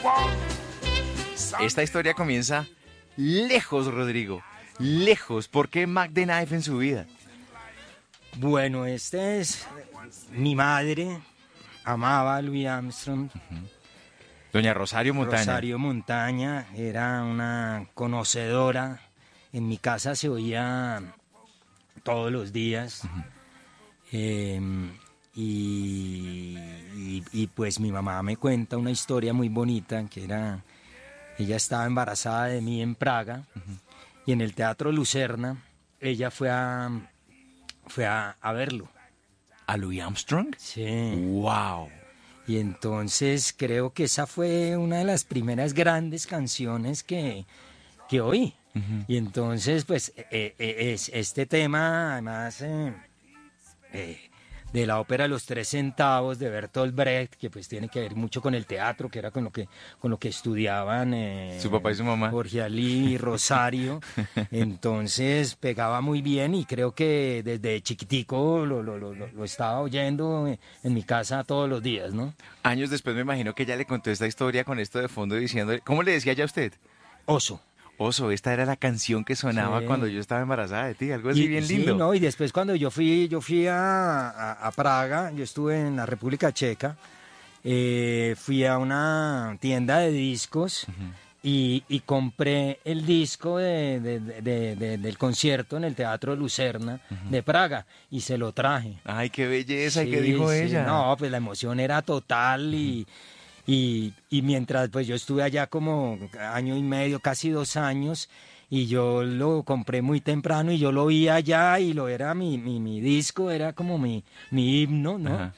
Esta historia comienza lejos, Rodrigo. Lejos. ¿Por qué Mac the Knife en su vida? Bueno, este es mi madre, amaba a Louis Armstrong. Doña Rosario Montaña. Rosario Montaña era una conocedora. En mi casa se oía todos los días. Y pues mi mamá me cuenta una historia muy bonita, que era, ella estaba embarazada de mí en Praga, y en el Teatro Lucerna ella fue a verlo. ¿A Louis Armstrong? Sí. ¡Wow! Y entonces creo que esa fue una de las primeras grandes canciones que oí. Y entonces, pues, es este tema, además, de la ópera Los Tres Centavos de Bertolt Brecht, que pues tiene que ver mucho con el teatro, que era con lo que estudiaban su papá y su mamá, Jorge Ali y Rosario. Entonces pegaba muy bien, y creo que desde chiquitico lo estaba oyendo en mi casa todos los días, ¿no? Años después me imagino que ella le contó esta historia con esto de fondo diciendo, ¿cómo le decía ya a usted? Oso. Oso, esta era la canción que sonaba Sí. cuando yo estaba embarazada de ti, algo así bien lindo. Sí, no, y después cuando yo fui a Praga, yo estuve en la República Checa, fui a una tienda de discos y compré el disco del concierto en el Teatro Lucerna de Praga, y se lo traje. Ay, qué belleza, Sí, ¿y qué dijo sí, ella? No, pues la emoción era total. Y mientras pues yo estuve allá como año y medio, casi 2 años, y yo lo compré muy temprano y yo lo vi allá, y era mi disco, era como mi himno, ¿no? Ajá.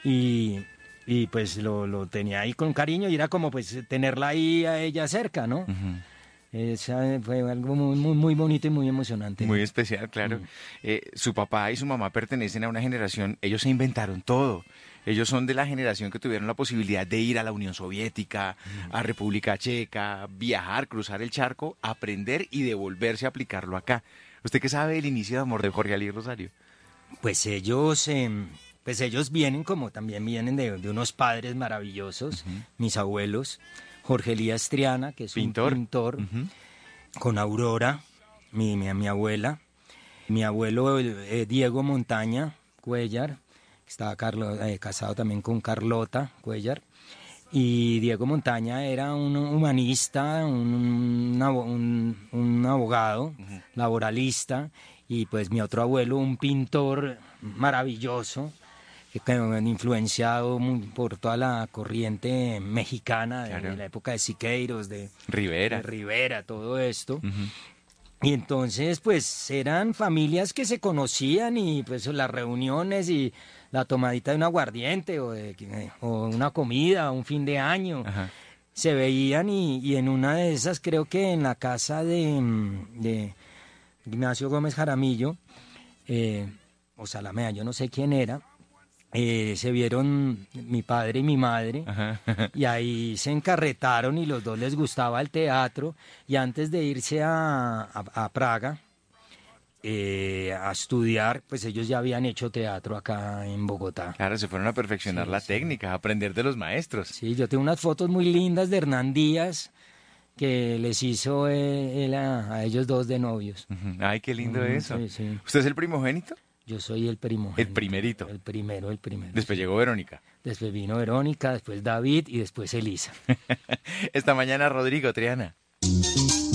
Y pues lo tenía ahí con cariño, y era como pues tenerla ahí a ella cerca, ¿no? Esa fue algo muy, muy, muy bonito y muy emocionante. Muy especial, claro. Su papá y su mamá pertenecen a una generación, ellos se inventaron todo. Ellos son de la generación que tuvieron la posibilidad de ir a la Unión Soviética, a República Checa, viajar, cruzar el charco, aprender y devolverse a aplicarlo acá. ¿Usted qué sabe del inicio de amor de Jorge Ali Rosario? Pues ellos vienen, como también vienen de unos padres maravillosos, mis abuelos, Jorge Elías Triana, que es un pintor, con Aurora, mi abuela, mi abuelo Diego Montaña Cuellar, que estaba casado también con Carlota Cuellar, y Diego Montaña era un humanista, un abogado, laboralista, y pues mi otro abuelo, un pintor maravilloso, que han influenciado por toda la corriente mexicana de la época de Siqueiros, de Rivera, todo esto. Y entonces, pues, eran familias que se conocían, y pues las reuniones y la tomadita de un aguardiente o una comida, un fin de año, se veían, y en una de esas, creo que en la casa de Ignacio Gómez Jaramillo, o Salamea, yo no sé quién era, se vieron mi padre y mi madre, y ahí se encarretaron, y los dos les gustaba el teatro, y antes de irse a Praga a estudiar, pues ellos ya habían hecho teatro acá en Bogotá. Claro, se fueron a perfeccionar la técnica, a aprender de los maestros. Sí, yo tengo unas fotos muy lindas de Hernán Díaz que les hizo él a ellos dos de novios. Ay, qué lindo eso. Sí, sí. ¿Usted es el primogénito? Yo soy el primogénito. El primerito. El primero. Después llegó Verónica. Después vino Verónica, después David y después Elisa. Esta mañana Rodrigo Triana.